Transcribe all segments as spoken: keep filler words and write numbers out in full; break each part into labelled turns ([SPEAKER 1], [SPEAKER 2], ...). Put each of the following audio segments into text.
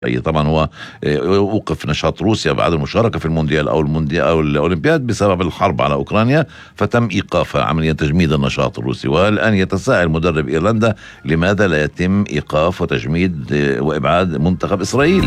[SPEAKER 1] أي طبعا هو آه، أوقف نشاط روسيا بعد المشاركة في المونديال أو المونديال أو الأولمبياد بسبب الحرب على أوكرانيا، فتم إيقاف عملية تجميد النشاط الروسي. والآن يتساءل مدرب إيرلندا لماذا لا يتم إيقاف وتجميد آه، وإبعاد منتخب إسرائيل.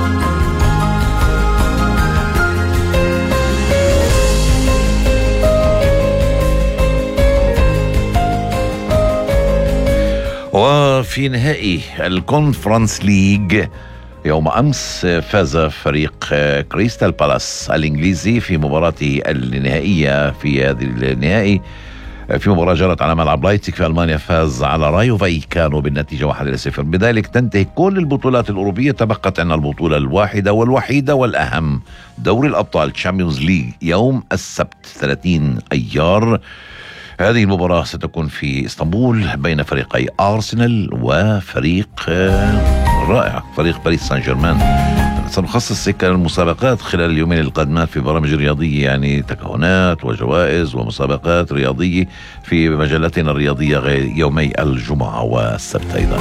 [SPEAKER 1] وفي نهائي الكونفرنس ليج يوم أمس فاز فريق كريستال بالاس الإنجليزي في مباراته النهائية في هذه النهائي، في مباراة جرت على ملعب لايبزيج في ألمانيا. فاز على رايو فايكانو بالنتيجة واحد إلى صفر. بذلك تنتهي كل البطولات الأوروبية، تبقت عنا البطولة الواحدة والوحيدة والأهم، دوري الأبطال تشامبيونز ليج يوم السبت ثلاثين أيار. هذه المباراة ستكون في اسطنبول بين فريقي أرسنال وفريق آه، رائع فريق باريس سان جيرمان. سنخصص سكة المسابقات خلال اليومين القادمات في برامج رياضية، يعني تكهنات وجوائز ومسابقات رياضية في مجلاتنا الرياضية غير يومي الجمعة والسبت أيضا.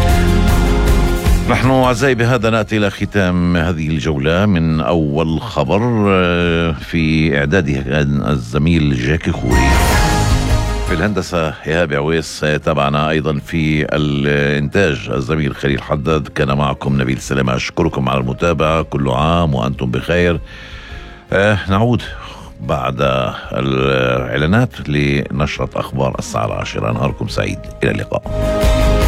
[SPEAKER 1] نحن أعزائي بهذا نأتي إلى ختام هذه الجولة من أول خبر آه، في إعداده الزميل جاكي خوري، في الهندسة إيهاب عويس، تابعنا أيضا في الإنتاج الزميل خليل حداد، كان معكم نبيل سلامة. أشكركم على المتابعة، كل عام وأنتم بخير. آه نعود بعد الإعلانات لنشرة أخبار الساعة العاشرة. نهاركم سعيد، إلى اللقاء.